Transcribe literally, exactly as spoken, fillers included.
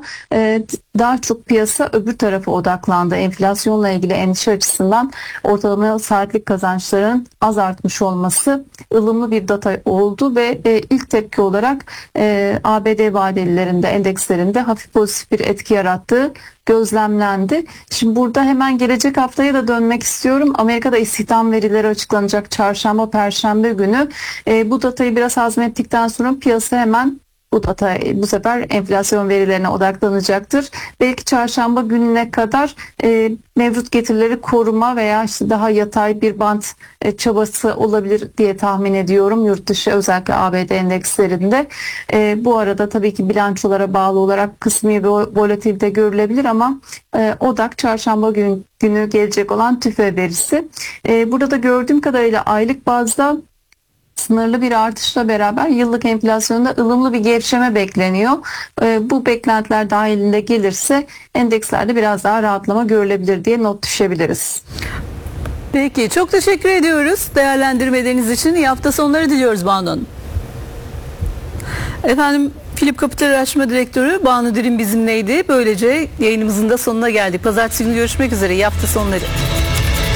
e, daha çok piyasa öbür tarafa odaklandı. Enflasyonla ilgili endişe açısından ortalama saatlik kazançların az artmış olması ılımlı bir data oldu ve e, ilk tepki olarak e, A B D vadelilerinde, endekslerinde hafif pozitif bir etki yarattığı gözlemlendi. Şimdi burada hemen gelecek haftaya da dönmek istiyorum. Amerika'da istihdam verileri açıklanacak çarşamba, perşembe günü. E, bu datayı biraz hazmettikten sonra piyasa hemen bu data bu sefer enflasyon verilerine odaklanacaktır. Belki çarşamba gününe kadar e, mevcut getirileri koruma veya işte daha yatay bir bant e, çabası olabilir diye tahmin ediyorum. Yurt dışı özellikle A B D endekslerinde. E, bu arada tabii ki bilançolara bağlı olarak kısmi bir volatilite görülebilir ama e, odak çarşamba günü, günü gelecek olan tüfe verisi. E, burada da gördüğüm kadarıyla aylık bazda sınırlı bir artışla beraber yıllık enflasyonda ılımlı bir gevşeme bekleniyor. Bu beklentiler dahilinde gelirse endekslerde biraz daha rahatlama görülebilir diye not düşebiliriz. Peki, çok teşekkür ediyoruz değerlendirmeleriniz için. İyi hafta sonları diliyoruz Banu Hanım. Efendim, Philip Capital Araştırma Direktörü Banu Dirim bizimleydi. Böylece yayınımızın da sonuna geldik. Pazartesi günü görüşmek üzere. İyi hafta sonları.